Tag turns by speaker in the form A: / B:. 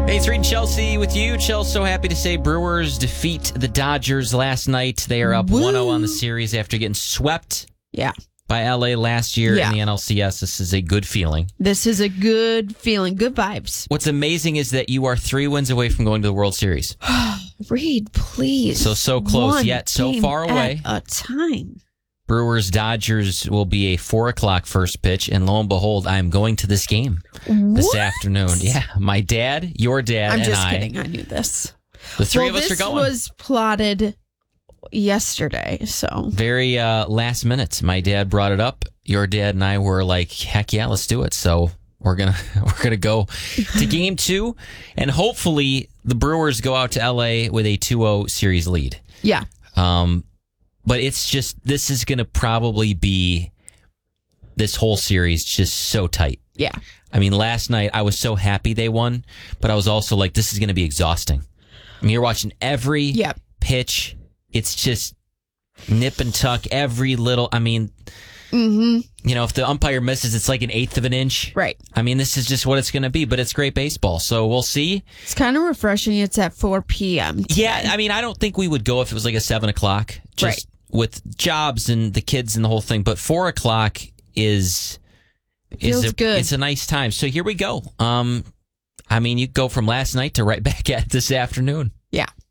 A: Hey, it's Reed and Chelsea with you. Chelsea, so happy to say Brewers defeat the Dodgers last night. They are up 1-0 on the series after getting swept by LA last year in the NLCS. This is a good feeling.
B: This is a good feeling. Good vibes.
A: What's amazing is that you are 3 wins away from going to the World Series.
B: Reed, please.
A: So close, yet so far away.
B: At a time.
A: Brewers Dodgers will be a 4 o'clock first pitch, and lo and behold, I'm going to this game this afternoon. Yeah, my dad, your dad,
B: I'm
A: and
B: just kidding. I knew this.
A: The three of us are going.
B: This was plotted yesterday, so
A: very last minute. My dad brought it up. Your dad and I were like, "Heck yeah, let's do it!" So we're gonna go to game 2, and hopefully the Brewers go out to LA with a 2-0 series lead.
B: Yeah.
A: But it's just, this is going to probably be, this whole series just so tight.
B: Yeah.
A: I mean, last night I was so happy they won, but I was also like, this is going to be exhausting. I mean, you're watching every pitch. It's just nip and tuck, every little, I mean, you know, if the umpire misses, it's like an eighth of an inch.
B: Right.
A: I mean, this is just what it's going to be, but it's great baseball. So we'll see.
B: It's kind of refreshing. It's at 4 p.m. today.
A: Yeah. I mean, I don't think we would go if it was like a 7 o'clock. Just with jobs and the kids and the whole thing. But 4 o'clock feels good. It's a nice time. So here we go. I mean, you go from last night to right back at this afternoon.
B: Yeah.